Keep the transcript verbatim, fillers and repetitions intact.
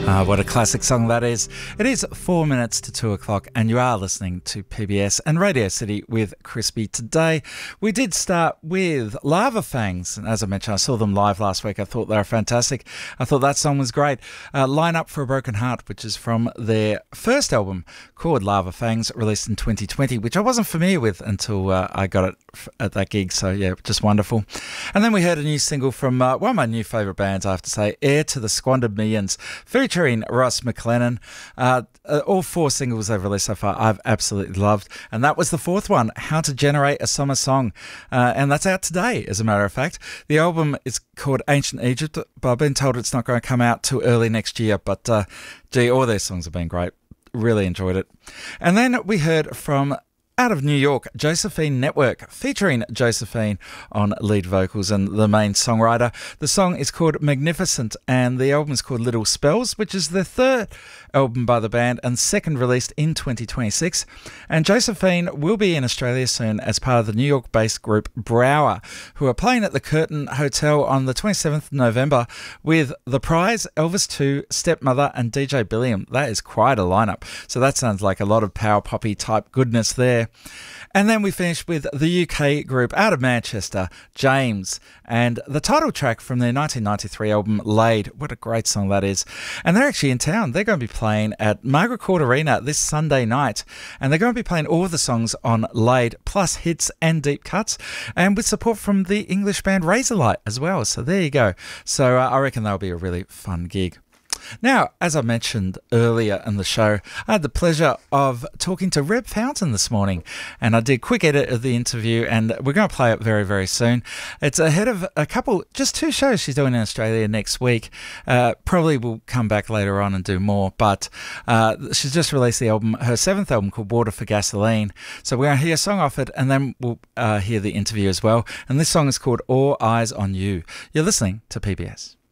Ah, what a classic song that is. It is four minutes to two o'clock and you are listening to P B S and Radio City with Crispy. Today we did start with Lava Fangs, and as I mentioned, I saw them live last week. I thought they were fantastic. I thought that song was great. Uh, Line Up for a Broken Heart, which is from their first album called Lava Fangs, released in twenty twenty, which I wasn't familiar with until uh, I got it f- at that gig, so yeah, just wonderful. And then we heard a new single from uh, one of my new favourite bands, I have to say, Heir to the Squandered Millions, featuring Ross McLennan. Uh, uh, all four singles they've released so far I've absolutely loved, and that was the fourth one, How to Generate a Summer Song, uh, and that's out today, as a matter of fact. The album is called Ancient Egypt, but I've been told it's not going to come out till early next year, but uh, gee, all their songs have been great. Really enjoyed it. And then we heard from out of New York, Josephine Network, featuring Josephine on lead vocals and the main songwriter. The song is called Magnificent and the album is called Little Spells, which is the third album by the band and second released in twenty twenty-six. And Josephine will be in Australia soon as part of the New York-based group Brower, who are playing at the Curtin Hotel on the twenty-seventh of November with The Prize, Elvis two, Stepmother and D J Billiam. That is quite a lineup. So that sounds like a lot of power poppy type goodness there. And then we finished with the U K group out of Manchester, James, and the title track from their nineteen ninety-three album, Laid. What a great song that is. And they're actually in town. They're going to be playing at Margaret Court Arena this Sunday night, and they're going to be playing all of the songs on Laid, plus hits and deep cuts, and with support from the English band Razorlight as well. So there you go. So uh, I reckon that'll be a really fun gig. Now, as I mentioned earlier in the show, I had the pleasure of talking to Reb Fountain this morning, and I did a quick edit of the interview, and we're going to play it very, very soon. It's ahead of a couple, just two shows she's doing in Australia next week. Uh, probably will come back later on and do more, but uh, she's just released the album, her seventh album called Water for Gasoline. So we're going to hear a song off it, and then we'll uh, hear the interview as well. And this song is called All Eyes on You. You're listening to P B S.